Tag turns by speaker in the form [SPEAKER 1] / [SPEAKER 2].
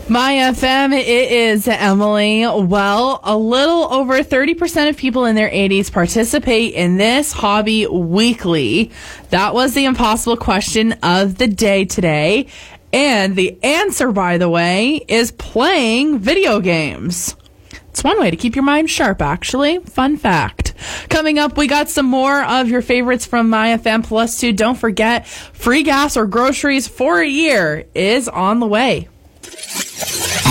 [SPEAKER 1] My FM, it is Emily. Well, a little over 30% of people in their 80s participate in this hobby weekly. That was the impossible question of the day today. And the answer, by the way, is playing video games. It's one way to keep your mind sharp, actually. Fun fact. Coming up, we got some more of your favorites from MyFM Plus 2. Don't forget, free gas or groceries for a year is on the way.